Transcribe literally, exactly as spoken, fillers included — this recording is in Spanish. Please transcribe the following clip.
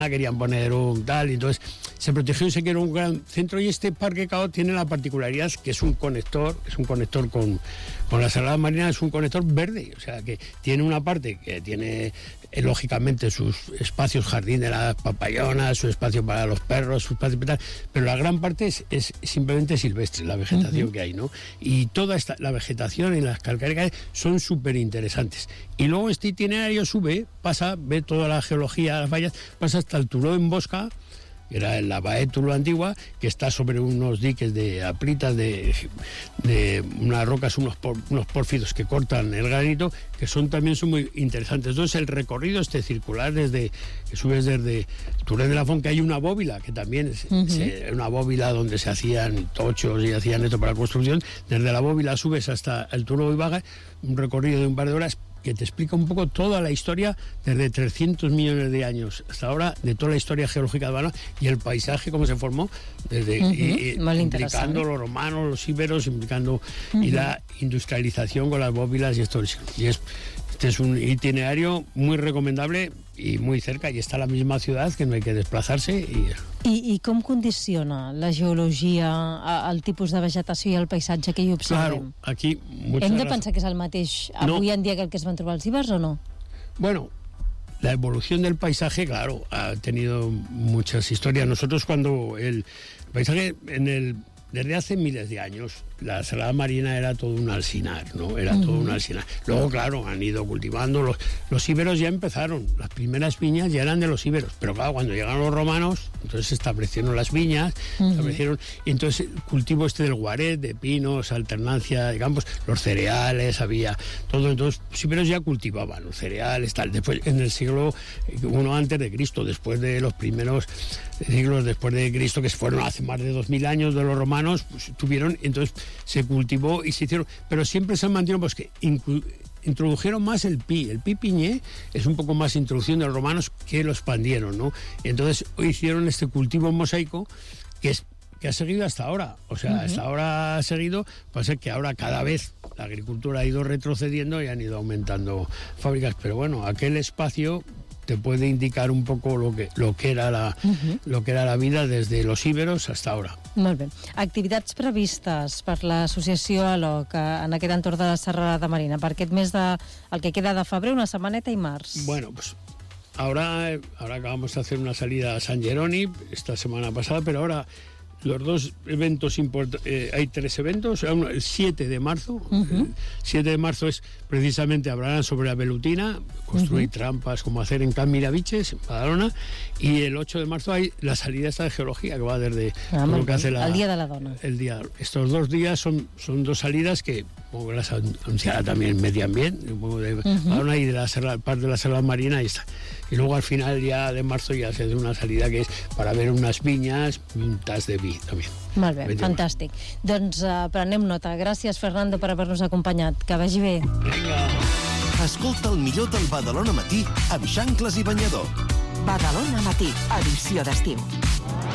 querían poner un tal, y entonces se protegió y se quedó un gran centro, y este Parque Cao tiene la particularidad que es un conector, es un conector con, con la Sagrada Marina, es un conector verde, o sea que tiene una parte que tiene eh, lógicamente sus espacios jardín de las papayonas, su espacio para los perros, su espacio para tal, pero la gran parte es, es simplemente silvestre, la vegetación uh-huh. que hay, ¿no? Y toda esta, la vegetación y las calcáreas son súper interesantes. Y luego este itinerario sube, pasa, ve toda la geología, las vallas, pasa hasta el Turó en Bosca, que era la Baé Turó antigua, que está sobre unos diques de apritas, de, de unas rocas, unos, por, unos pórfidos que cortan el granito, que son también son muy interesantes. Entonces el recorrido este circular, desde que subes desde Turén de la Font, que hay una bóvila, que también es uh-huh. se, una bóvila donde se hacían tochos y hacían esto para la construcción, desde la bóvila subes hasta el Turó y baja, un recorrido de un par de horas, que te explica un poco toda la historia desde trescientos millones de años hasta ahora, de toda la historia geológica de Badalona y el paisaje, cómo se formó, desde uh-huh, y, implicando los romanos, los íberos, implicando uh-huh. y la industrialización con las bóvilas y esto. Y es, este es un itinerario muy recomendable i muy cerca, i està a la misma ciutat, que no hay que desplazarse. I, I, i com condiciona la geologia, el tipus de vegetació i el paisatge que hi observem? Claro, aquí... Hem de pensar que és el mateix avui no. en dia que el que es van trobar els ibers o no? Bueno, la evolución del paisaje, claro, ha tenido muchas historias. Nosotros cuando el paisaje en el... Desde hace miles de años, la Sagrada Marina era todo un alsinar, ¿no? Era uh-huh. todo un alsinar. Luego, claro, han ido cultivando. Los, los íberos ya empezaron. Las primeras viñas ya eran de los íberos. Pero claro, cuando llegaron los romanos, entonces se establecieron las viñas, uh-huh. establecieron... Y entonces el cultivo este del guaret, de pinos, alternancia de campos, los cereales, había todo. Entonces los íberos ya cultivaban los cereales, tal. Después, en el siglo uno antes de Cristo, después de los primeros siglos después de Cristo, que se fueron hace más de dos mil años de los romanos, pues tuvieron, entonces se cultivó y se hicieron, pero siempre se han mantenido, pues que inclu, introdujeron más el pi, el pi piñé es un poco más introducción de los romanos que lo expandieron, ¿no? Entonces hicieron este cultivo en mosaico que es que ha seguido hasta ahora, o sea, uh-huh. hasta ahora ha seguido, pasa que ahora cada vez la agricultura ha ido retrocediendo y han ido aumentando fábricas, pero bueno, aquel espacio te puede indicar un poco lo que, lo que era la, uh-huh. lo que era la vida desde los íberos hasta ahora. Molt bé. Activitats previstes per l'associació A L O C en aquest entorn de la Serralada Marina per aquest mes de, el que queda de febrer, una setmaneta i març? Bueno, pues ahora, ahora acabamos de hacer una salida a San Jeroni esta semana pasada, pero ahora los dos eventos importantes, eh, hay tres eventos, el siete de marzo, uh-huh. el siete de marzo es precisamente, hablarán sobre la velutina, construir uh-huh. trampas, como hacer en Can Miraviches, en Badalona, y el ocho de marzo hay la salida esta de geología, que va desde ah, lo que hace la, el Día de la Dona. El día, estos dos días son, son dos salidas que, como las anunciará también Medio Ambiente, de uh-huh. Badalona y de la Serra, parte de la Serra Marina, y está. Y luego al final ya de marzo ya se hace una salida que es para ver unas viñas y un tas de vi també. Molt bé, fantàstic. Doncs uh, prenem nota. Gràcies, Fernando, per haver-nos acompanyat. Que vagi bé. Vinga. Escolta el millor del Badalona Matí amb Xancles i Banyador. Badalona Matí, edició d'estiu.